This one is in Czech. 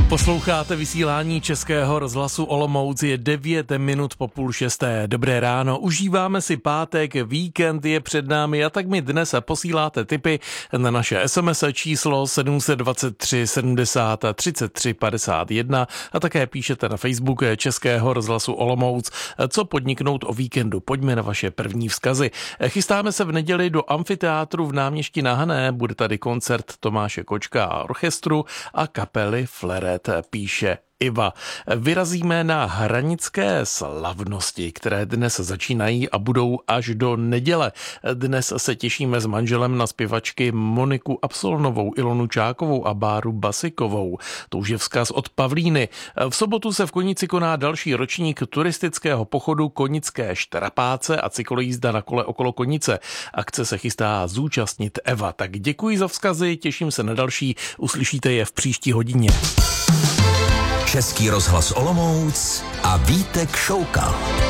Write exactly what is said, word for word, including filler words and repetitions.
Posloucháte vysílání Českého rozhlasu Olomouc, je devět minut po půl šesté. Dobré ráno, užíváme si pátek, víkend je před námi a tak mi dnes posíláte tipy na naše es em es číslo sedm dva tři sedmdesát třicet tři padesát jedna a také píšete na Facebook Českého rozhlasu Olomouc, co podniknout o víkendu. Pojďme na vaše první vzkazy. Chystáme se v neděli do amfiteátru v Náměšti na Hané, bude tady koncert Tomáše Kočka a orchestru a kapely Fleret, píše Iva. Vyrazíme na hranické slavnosti, které dnes začínají a budou až do neděle. Dnes se těšíme s manželem na zpěvačky Moniku Absolnovou, Ilonu Čákovou a Báru Basikovou. To už je vzkaz od Pavlíny. V sobotu se v Konici koná další ročník turistického pochodu Konické štrapáce a cyklojízda na kole okolo Konice. Akce se chystá zúčastnit Eva. Tak děkuji za vzkazy, těším se na další, uslyšíte je v příští hodině. Český rozhlas Olomouc a Vítek Šouka.